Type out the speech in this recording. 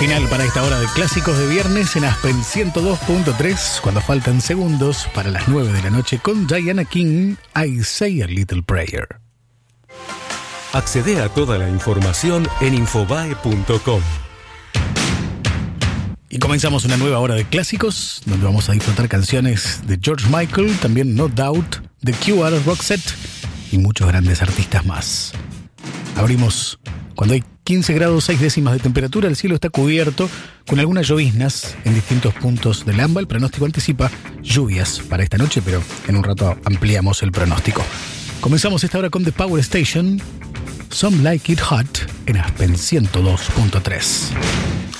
Final para esta hora de clásicos de viernes en Aspen 102.3, cuando faltan segundos para las 9 de la noche con Diana King, I Say a Little Prayer. Accede a toda la información en infobae.com. Y comenzamos una nueva hora de clásicos, donde vamos a disfrutar canciones de George Michael, también No Doubt, The Cure, Roxette y muchos grandes artistas más. Abrimos cuando hay 15 grados 6 décimas de temperatura, el cielo está cubierto con algunas lloviznas en distintos puntos del AMBA. El pronóstico anticipa lluvias para esta noche, pero en un rato ampliamos el pronóstico. Comenzamos esta hora con The Power Station, Some Like It Hot, en Aspen 102.3.